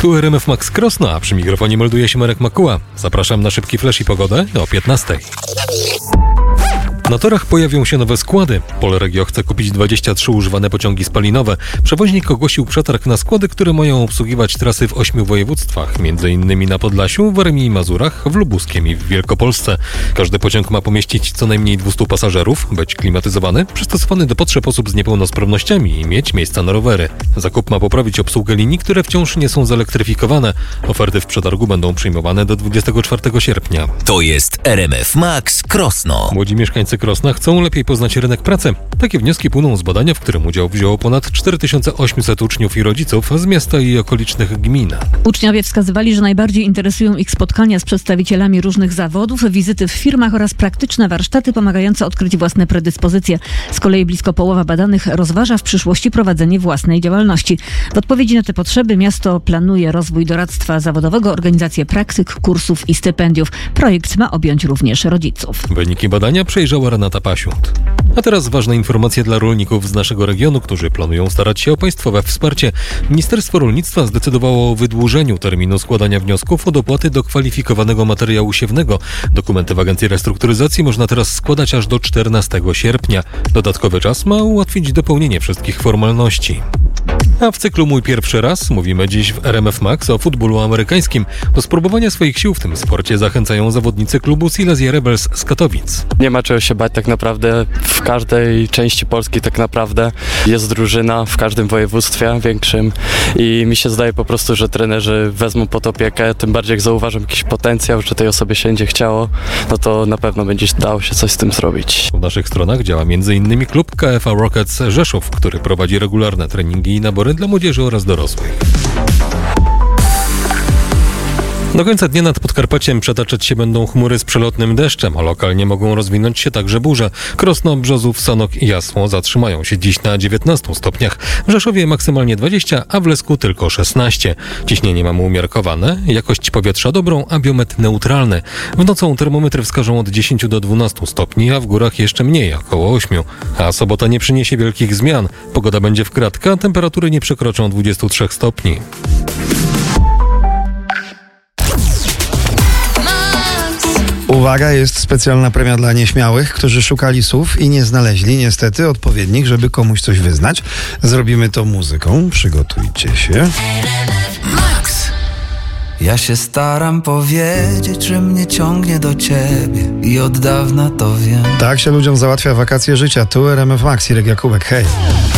Tu RMF Max Krosno, a przy mikrofonie melduje się Marek Makuła. Zapraszam na szybki flash i pogodę o 15:00. Na torach pojawią się nowe składy. Polregio chce kupić 23 używane pociągi spalinowe. Przewoźnik ogłosił przetarg na składy, które mają obsługiwać trasy w 8 województwach, m.in. na Podlasiu, Warmii i Mazurach, w Lubuskiem i w Wielkopolsce. Każdy pociąg ma pomieścić co najmniej 200 pasażerów, być klimatyzowany, przystosowany do potrzeb osób z niepełnosprawnościami i mieć miejsca na rowery. Zakup ma poprawić obsługę linii, które wciąż nie są zelektryfikowane. Oferty w przetargu będą przyjmowane do 24 sierpnia. To jest RMF Max Krosno. Młodzi mieszkańcy Krosna chcą lepiej poznać rynek pracy. Takie wnioski płyną z badania, w którym udział wzięło ponad 4800 uczniów i rodziców z miasta i okolicznych gmin. Uczniowie wskazywali, że najbardziej interesują ich spotkania z przedstawicielami różnych zawodów, wizyty w firmach oraz praktyczne warsztaty pomagające odkryć własne predyspozycje. Z kolei blisko połowa badanych rozważa w przyszłości prowadzenie własnej działalności. W odpowiedzi na te potrzeby miasto planuje rozwój doradztwa zawodowego, organizację praktyk, kursów i stypendiów. Projekt ma objąć również rodziców. Wyniki badania przejrzała Renata Pasiut. A teraz ważna informacja dla rolników z naszego regionu, którzy planują starać się o państwowe wsparcie. Ministerstwo Rolnictwa zdecydowało o wydłużeniu terminu składania wniosków o dopłaty do kwalifikowanego materiału siewnego. Dokumenty w Agencji Restrukturyzacji można teraz składać aż do 14 sierpnia. Dodatkowy czas ma ułatwić dopełnienie wszystkich formalności. A w cyklu Mój Pierwszy Raz mówimy dziś w RMF Max o futbolu amerykańskim. Do spróbowania swoich sił w tym sporcie zachęcają zawodnicy klubu Silesia Rebels z Katowic. Nie ma czego się bać tak naprawdę. W każdej części Polski tak naprawdę jest drużyna, w każdym województwie większym i mi się zdaje po prostu, że trenerzy wezmą pod opiekę, tym bardziej jak zauważą jakiś potencjał, że tej osobie się będzie chciało, no to na pewno będzie dało się coś z tym zrobić. W naszych stronach działa m.in. klub KFA Rockets Rzeszów, który prowadzi regularne treningi i nabory dla młodzieży oraz dorosłych. Do końca dnia nad Podkarpaciem przetaczać się będą chmury z przelotnym deszczem, a lokalnie mogą rozwinąć się także burze. Krosno, Brzozów, Sanok i Jasło zatrzymają się dziś na 19 stopniach. W Rzeszowie maksymalnie 20, a w Lesku tylko 16. Ciśnienie mamy umiarkowane, jakość powietrza dobrą, a biometr neutralny. W nocą termometry wskażą od 10 do 12 stopni, a w górach jeszcze mniej, około 8. A sobota nie przyniesie wielkich zmian. Pogoda będzie w kratkę, a temperatury nie przekroczą 23 stopni. Uwaga, jest specjalna premia dla nieśmiałych, którzy szukali słów i nie znaleźli niestety odpowiednich, żeby komuś coś wyznać. Zrobimy to muzyką. Przygotujcie się. Max. Ja się staram powiedzieć, że mnie ciągnie do ciebie i od dawna to wiem. Tak się ludziom załatwia wakacje życia. Tu RMF Max i Jakubek. Hej.